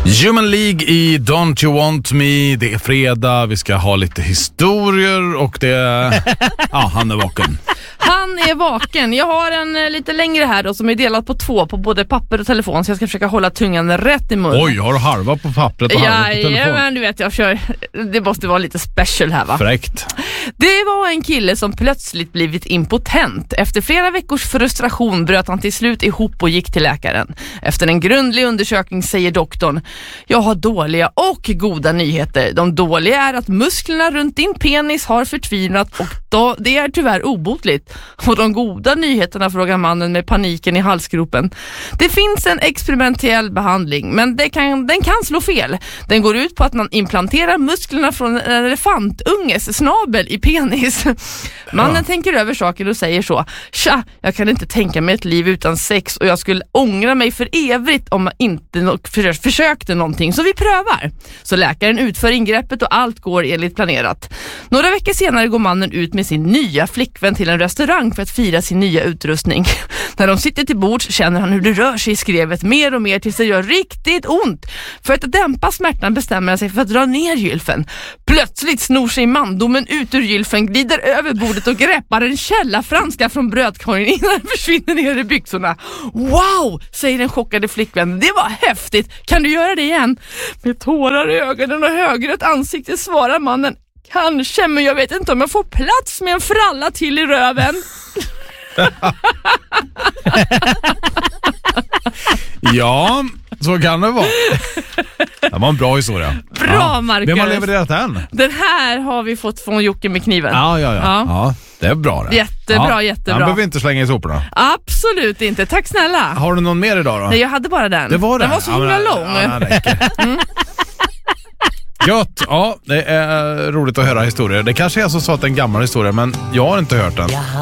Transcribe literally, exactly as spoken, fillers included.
Human League i Don't You Want Me. Det är fredag, vi ska ha lite historier och det är... Ja, han är vaken. Han är vaken. Jag har en eh, lite längre här då, som är delat på två på både papper och telefon, så jag ska försöka hålla tungan rätt i munnen. Oj, har du halva på pappret och halva på telefon? Ja, men du vet, jag kör. Det måste vara lite special här, va? Fräckt. Det var en kille som plötsligt blivit impotent. Efter flera veckors frustration bröt han till slut ihop och gick till läkaren. Efter en grundlig undersökning säger doktorn: jag har dåliga och goda nyheter. De dåliga är att musklerna runt din penis har förtvinat och då, det är tyvärr obotligt. Och de goda nyheterna, frågar mannen med paniken i halsgropen. Det finns en experimentell behandling, men det kan, den kan slå fel. Den går ut på att man implanterar musklerna från en elefantunges snabel i penis. Mannen ja. tänker över saker och säger så: tja, jag kan inte tänka mig ett liv utan sex och jag skulle ångra mig för evigt om jag inte no- för- försökte någonting, så vi prövar. Så läkaren utför ingreppet och allt går enligt planerat. Några veckor senare går mannen ut med sin nya flickvän till en restaurang för att fira sin nya utrustning. När de sitter till bords känner han hur det rör sig i skrevet mer och mer tills det gör riktigt ont. För att dämpa smärtan bestämmer han sig för att dra ner gylfen. Plötsligt snor sig mandomen ut ur gylfen, glider över bordet och greppar en källa franska från brödkorgen innan den försvinner ner i byxorna. Wow, säger den chockade flickvän. Det var häftigt. Kan du göra det igen? Med tårar i ögonen och högrött ansikte svarar mannen: kanske, men jag vet inte om jag får plats med en fralla till i röven. Ja, så kan det vara. Det var en bra historia. Bra, ja. Marcus. Vem har levererat den? Den här har vi fått från Jocke med kniven. Ja, ja, ja. ja. ja det är bra det. Jättebra, ja. jättebra. Han behöver inte slänga i soporna. Absolut inte. Tack snälla. Har du någon mer idag då? Nej, jag hade bara den. Det var den. Den var så ja, himla men, lång. Ja, den räcker. mm. Gött, ja, det är roligt att höra historier. Det kanske är så, så att det är en gammal historia, men jag har inte hört den.